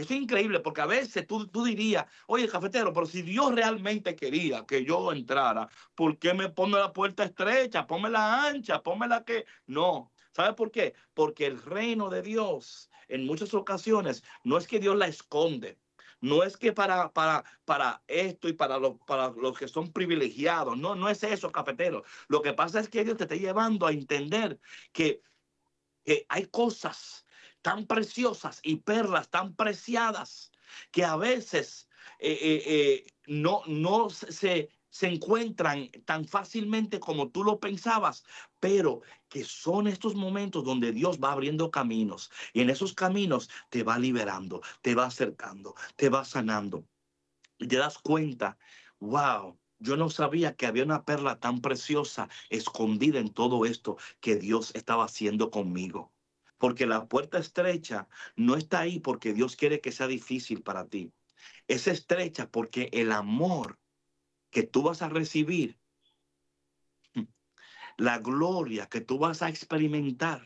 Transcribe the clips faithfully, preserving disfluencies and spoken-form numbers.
Eso es increíble, porque a veces tú, tú dirías, oye, cafetero, pero si Dios realmente quería que yo entrara, ¿por qué me pone la puerta estrecha? Ponme la ancha, ponme la que... No. ¿Sabe por qué? Porque el reino de Dios, en muchas ocasiones, no es que Dios la esconde. No es que para, para, para esto y para, lo, para los que son privilegiados. No, no es eso, cafetero. Lo que pasa es que Dios te está llevando a entender que que hay cosas tan preciosas y perlas tan preciadas que a veces eh, eh, eh, no, no se, se encuentran tan fácilmente como tú lo pensabas, pero que son estos momentos donde Dios va abriendo caminos y en esos caminos te va liberando, te va acercando, te va sanando y te das cuenta, wow. Yo no sabía que había una perla tan preciosa escondida en todo esto que Dios estaba haciendo conmigo. Porque la puerta estrecha no está ahí porque Dios quiere que sea difícil para ti. Es estrecha porque el amor que tú vas a recibir, la gloria que tú vas a experimentar,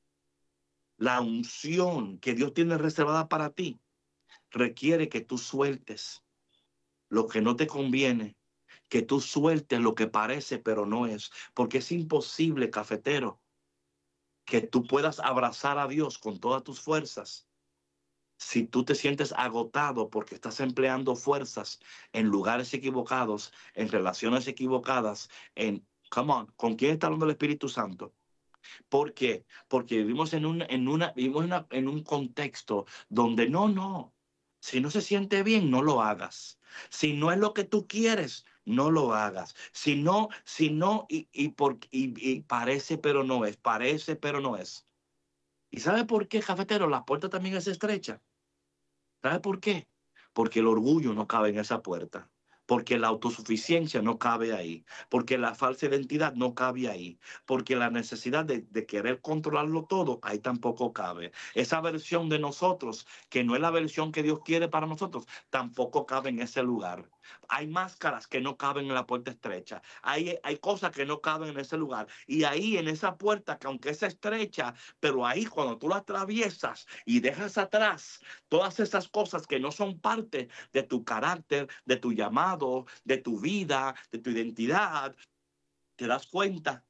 la unción que Dios tiene reservada para ti, requiere que tú sueltes lo que no te conviene, que tú sueltes lo que parece pero no es, porque es imposible, cafetero, que tú puedas abrazar a Dios con todas tus fuerzas si tú te sientes agotado porque estás empleando fuerzas en lugares equivocados, en relaciones equivocadas, en, come on, ¿con quién está hablando el Espíritu Santo? ¿Por qué? Porque vivimos en un, en una, vivimos en, una- en un contexto donde no, no. Si no se siente bien, no lo hagas. Si no es lo que tú quieres, no lo hagas. Si no, si no, y, y, por, y, y parece pero no es, parece pero no es. ¿Y sabe por qué, cafetero? La puerta también es estrecha. ¿Sabe por qué? Porque el orgullo no cabe en esa puerta. Porque la autosuficiencia no cabe ahí. Porque la falsa identidad no cabe ahí. Porque la necesidad de, de querer controlarlo todo, ahí tampoco cabe. Esa versión de nosotros, que no es la versión que Dios quiere para nosotros, tampoco cabe en ese lugar. Hay máscaras que no caben en la puerta estrecha. Hay, hay cosas que no caben en ese lugar. Y ahí en esa puerta, que aunque es estrecha, pero ahí cuando tú la atraviesas y dejas atrás todas esas cosas que no son parte de tu carácter, de tu llamado, de tu vida, de tu identidad, te das cuenta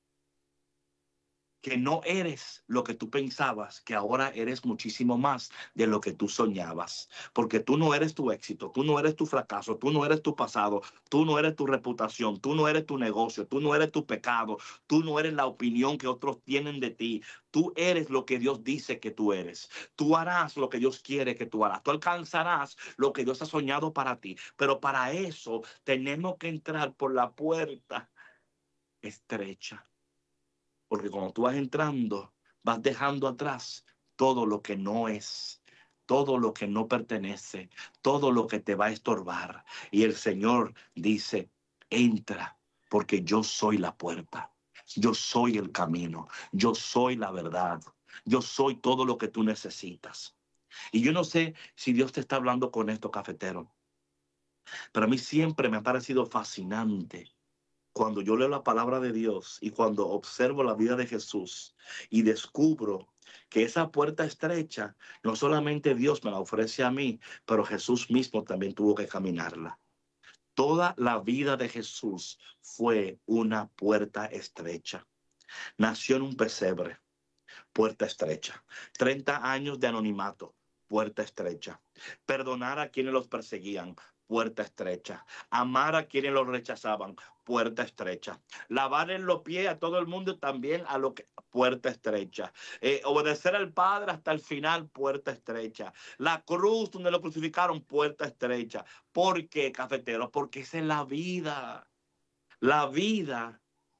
que no eres lo que tú pensabas, que ahora eres muchísimo más de lo que tú soñabas. Porque tú no eres tu éxito, tú no eres tu fracaso, tú no eres tu pasado, tú no eres tu reputación, tú no eres tu negocio, tú no eres tu pecado, tú no eres la opinión que otros tienen de ti. Tú eres lo que Dios dice que tú eres. Tú harás lo que Dios quiere que tú harás. Tú alcanzarás lo que Dios ha soñado para ti. Pero para eso tenemos que entrar por la puerta estrecha. Porque cuando tú vas entrando, vas dejando atrás todo lo que no es, todo lo que no pertenece, todo lo que te va a estorbar. Y el Señor dice, entra, porque yo soy la puerta, yo soy el camino, yo soy la verdad, yo soy todo lo que tú necesitas. Y yo no sé si Dios te está hablando con esto, cafetero, pero a mí siempre me ha parecido fascinante cuando yo leo la palabra de Dios y cuando observo la vida de Jesús y descubro que esa puerta estrecha no solamente Dios me la ofrece a mí, pero Jesús mismo también tuvo que caminarla. Toda la vida de Jesús fue una puerta estrecha. Nació en un pesebre, puerta estrecha. Treinta años de anonimato, puerta estrecha. Perdonar a quienes los perseguían, puerta estrecha. Amar a quienes los rechazaban, puerta estrecha. Lavarle los pies a todo el mundo, también a lo que, puerta estrecha. Eh, obedecer al Padre hasta el final, puerta estrecha. La cruz donde lo crucificaron, puerta estrecha. ¿Por qué, cafetero? Porque esa es la vida. La vida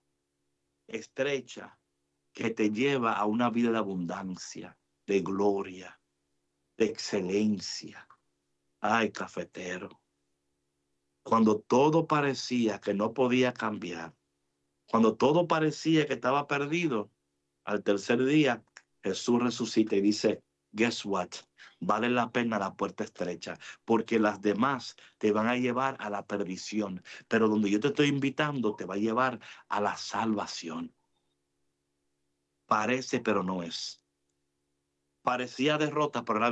estrecha que te lleva a una vida de abundancia, de gloria, de excelencia. Ay, cafetero, cuando todo parecía que no podía cambiar, cuando todo parecía que estaba perdido, al tercer día Jesús resucita y dice, guess what? Vale la pena la puerta estrecha, porque las demás te van a llevar a la perdición, pero donde yo te estoy invitando te va a llevar a la salvación. Parece, pero no es. Parecía derrota, pero era